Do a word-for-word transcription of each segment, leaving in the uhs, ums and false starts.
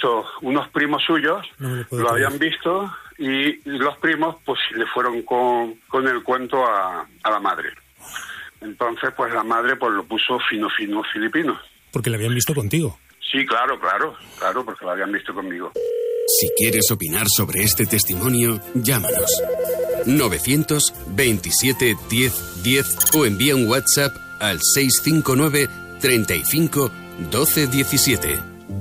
visto unos primos suyos, no lo, lo habían visto y los primos pues le fueron con, con el cuento a, a la madre. Entonces pues la madre pues lo puso fino fino filipino. Porque lo habían visto contigo. Sí, claro, claro, claro, porque lo habían visto conmigo. Si quieres opinar sobre este testimonio, llámanos. novecientos veintisiete diez diez o envía un WhatsApp al seiscientos cincuenta y nueve treinta y cinco doce diecisiete.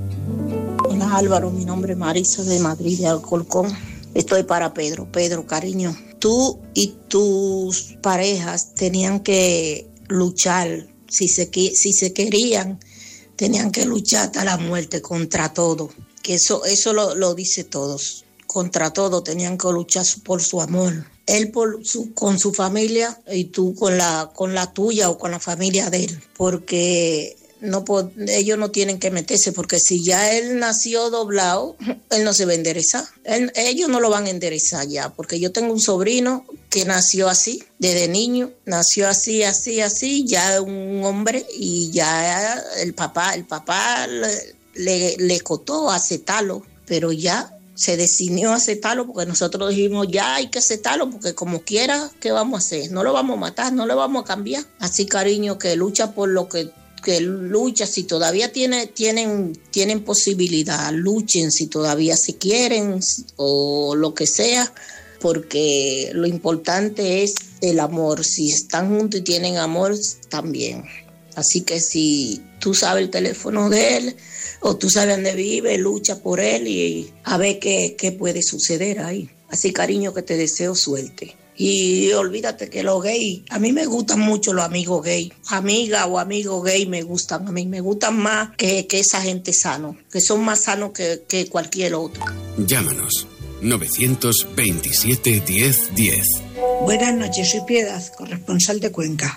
Hola Álvaro, mi nombre es Marisa de Madrid, de Alcorcón. Estoy para Pedro. Pedro, cariño, tú y tus parejas tenían que luchar, si se, si se querían, tenían que luchar hasta la muerte contra todo. Que eso, eso lo, lo dice todos. Contra todo tenían que luchar por su amor. Él por su, con su familia y tú con la, con la tuya o con la familia de él. Porque no, ellos no tienen que meterse, porque si ya él nació doblado, él no se va a enderezar. Él, ellos no lo van a enderezar ya, porque yo tengo un sobrino que nació así, desde niño, nació así, así, así, ya un hombre, y ya el papá, el papá le, le, le costó aceptarlo, pero ya se decidió aceptarlo, porque nosotros dijimos ya hay que aceptarlo, porque como quiera, ¿qué vamos a hacer? No lo vamos a matar, no lo vamos a cambiar. Así, cariño, que lucha por lo que que lucha, si todavía tiene, tienen, tienen posibilidad, luchen si todavía se quieren o lo que sea, porque lo importante es el amor. Si están juntos y tienen amor, también. Así que si tú sabes el teléfono de él o tú sabes dónde vive, lucha por él y a ver qué, qué puede suceder ahí. Así, cariño, que te deseo suerte. Y olvídate que los gays, a mí me gustan mucho los amigos gays. Amiga o amigos gay me gustan. A mí me gustan más que, que esa gente sano, que son más sanos que, que cualquier otro. Llámanos. novecientos veintisiete diez diez. Buenas noches, soy Piedad, corresponsal de Cuenca.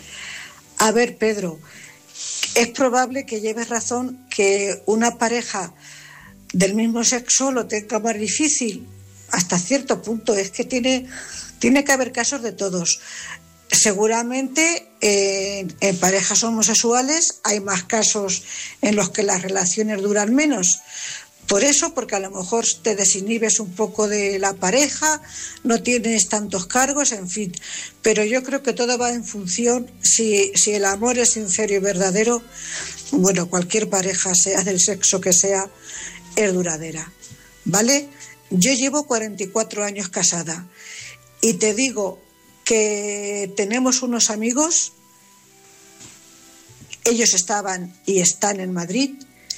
A ver, Pedro, es probable que lleves razón que una pareja del mismo sexo lo tenga más difícil. Hasta cierto punto, es que tiene... Tiene que haber casos de todos. Seguramente eh, en parejas homosexuales hay más casos en los que las relaciones duran menos. Por eso, porque a lo mejor te desinhibes un poco de la pareja, no tienes tantos cargos, en fin. Pero yo creo que todo va en función, si, si el amor es sincero y verdadero, bueno, cualquier pareja, sea del sexo que sea, es duradera, ¿vale? Yo llevo cuarenta y cuatro años casada. Y te digo que tenemos unos amigos, ellos estaban y están en Madrid,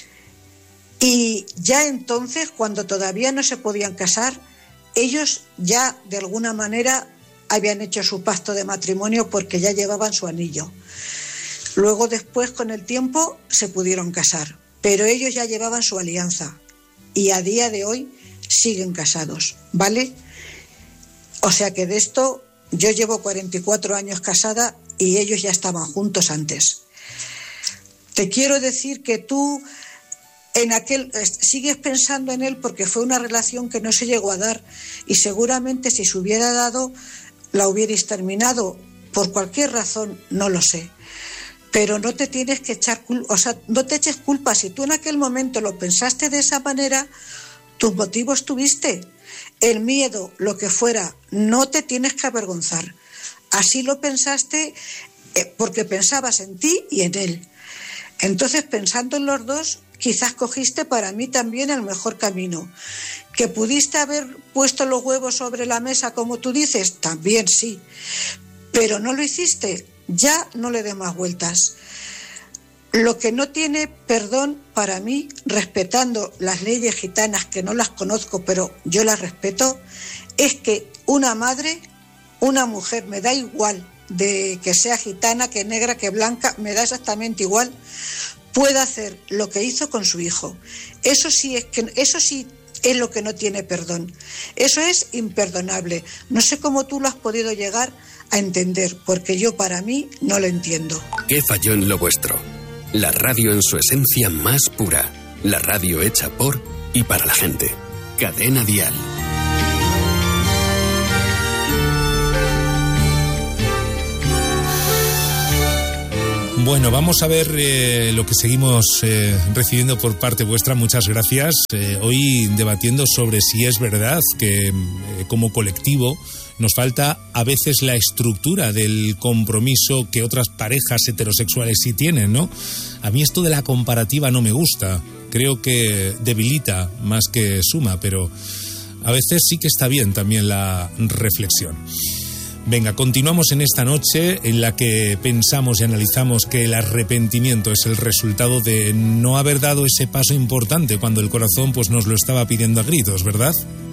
y ya entonces, cuando todavía no se podían casar, ellos ya de alguna manera habían hecho su pacto de matrimonio porque ya llevaban su anillo. Luego después, con el tiempo, se pudieron casar, pero ellos ya llevaban su alianza y a día de hoy siguen casados, ¿vale? O sea que de esto yo llevo cuarenta y cuatro años casada y ellos ya estaban juntos antes. Te quiero decir que tú en aquel sigues pensando en él porque fue una relación que no se llegó a dar y seguramente si se hubiera dado la hubierais terminado por cualquier razón, no lo sé. Pero no te tienes que echar culpa, o sea, no te eches culpa. Si tú en aquel momento lo pensaste de esa manera, tus motivos tuviste. El miedo, lo que fuera, no te tienes que avergonzar. Así lo pensaste eh, porque pensabas en ti y en él. Entonces, pensando en los dos, quizás cogiste para mí también el mejor camino. ¿Que pudiste haber puesto los huevos sobre la mesa, como tú dices? También sí. Pero no lo hiciste. Ya no le des más vueltas. Lo que no tiene perdón para mí, respetando las leyes gitanas, que no las conozco, pero yo las respeto, es que una madre, una mujer, me da igual de que sea gitana, que negra, que blanca, me da exactamente igual, pueda hacer lo que hizo con su hijo. Eso sí es que, eso sí es lo que no tiene perdón. Eso es imperdonable. No sé cómo tú lo has podido llegar a entender, porque yo para mí no lo entiendo. ¿Qué falló en lo vuestro? La radio en su esencia más pura. La radio hecha por y para la gente. Cadena Dial. Bueno, vamos a ver eh, lo que seguimos eh, recibiendo por parte vuestra. Muchas gracias. Eh, hoy debatiendo sobre si es verdad que eh, como colectivo nos falta a veces la estructura del compromiso que otras parejas heterosexuales sí tienen, ¿no? A mí esto de la comparativa no me gusta. Creo que debilita más que suma, pero a veces sí que está bien también la reflexión. Venga, continuamos en esta noche en la que pensamos y analizamos que el arrepentimiento es el resultado de no haber dado ese paso importante cuando el corazón pues nos lo estaba pidiendo a gritos, ¿verdad?